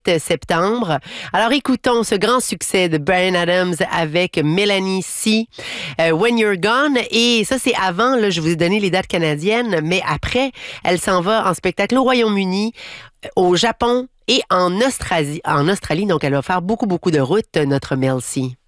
septembre. Alors écoutons ce grand succès de Bryan Adams avec Mélanie C, When You're Gone. Et ça, c'est avant, là, je vous ai donné les dates canadiennes, mais après, elle s'en va en spectacle au Royaume-Uni, au Japon et en Australie. Donc, elle va faire beaucoup, beaucoup de routes, notre Mel C.